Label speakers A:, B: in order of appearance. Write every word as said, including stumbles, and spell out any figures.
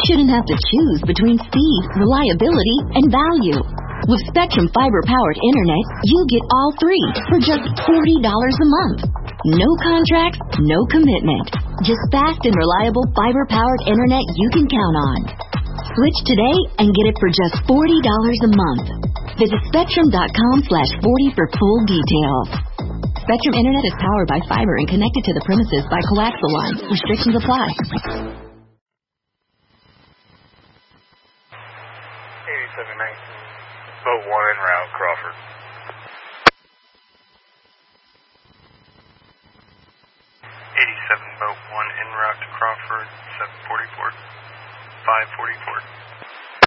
A: shouldn't have to choose between speed, reliability, and value. With Spectrum fiber-powered internet, you get all three for just forty dollars a month. No contracts, no commitment. Just fast and reliable fiber-powered internet you can count on. Switch today and get it for just forty dollars a month. Visit Spectrum.com slash 40 for full details. Spectrum Internet is powered by fiber and connected to the premises by coaxial lines. Restrictions apply.
B: eighty-seven nineteen, boat one en route, Crawford. eighty-seven, boat one en route to Crawford, seven forty-four, five forty-four.